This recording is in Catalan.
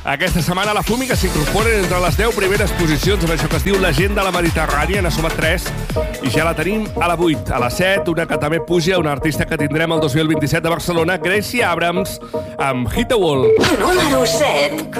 Aquesta setmana la Fumi, que s'incorporen entre les 10 primeres posicions amb això que es diu La gent de la Mediterrània, n'ha sumat 3, i ja la tenim a la 8. A la 7, una que també puja, una artista que tindrem el 2027 de Barcelona, Gracie Abrams, amb Hit the Wall. Número 7.